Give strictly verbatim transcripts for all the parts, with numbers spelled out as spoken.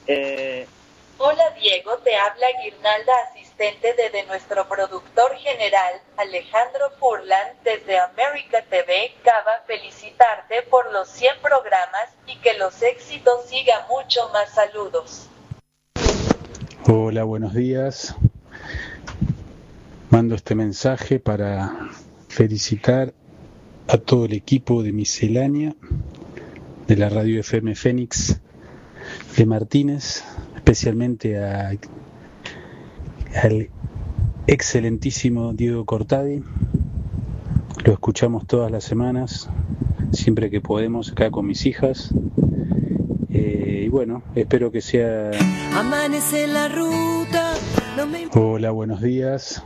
Eh... Hola Diego, te habla Guirnalda, asistente de, de nuestro productor general, Alejandro Furlan, desde América T V. Cava felicitarte por los cien programas y que los éxitos sigan mucho más. Saludos. Hola, buenos días. Mando este mensaje para felicitar a todo el equipo de Miscelánea, de la radio F M Fénix de Martínez, especialmente a, al excelentísimo Diego Cortadi. Lo escuchamos todas las semanas, siempre que podemos, acá con mis hijas. Eh, y bueno, espero que sea... Amanece la ruta. No me... Hola, buenos días.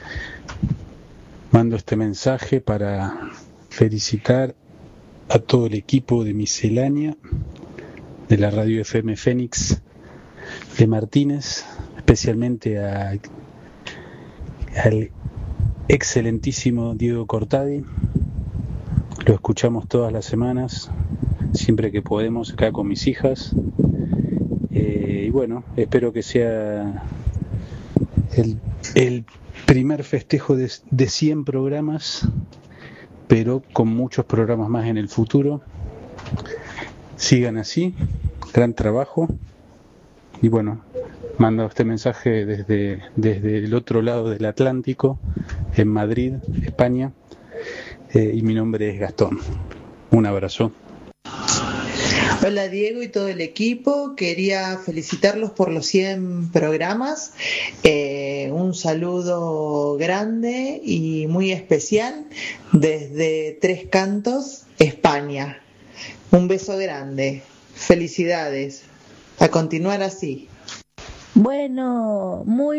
Mando este mensaje para felicitar a todo el equipo de Miscelánea, de la radio F M Fénix de Martínez, especialmente a, al excelentísimo Diego Cortadi. Lo escuchamos todas las semanas, siempre que podemos, acá con mis hijas. Eh, y bueno, espero que sea el, el primer festejo de, de cien programas, pero con muchos programas más en el futuro. Sigan así, gran trabajo. Y bueno, mando este mensaje desde, desde el otro lado del Atlántico, en Madrid, España. Eh, y mi nombre es Gastón. Un abrazo. Hola Diego y todo el equipo, quería felicitarlos por los cien programas, eh, un saludo grande y muy especial desde Tres Cantos, España. Un beso grande, felicidades, a continuar así. Bueno, muy